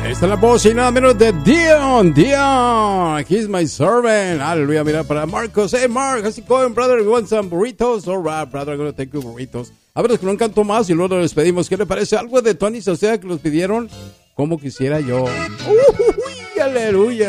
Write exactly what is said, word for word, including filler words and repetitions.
Esta es la voz y nada menos de Dion. Dion, he's my servant. Aleluya, mira para Marcos. Hey, Mark, how's it going, brother? You want some burritos? All right, brother, I'm going to take you burritos. A ver, es que no canto más y luego nos despedimos. ¿Qué le parece? Algo de Tony Sauceda que nos pidieron. Como quisiera yo. Uy, aleluya.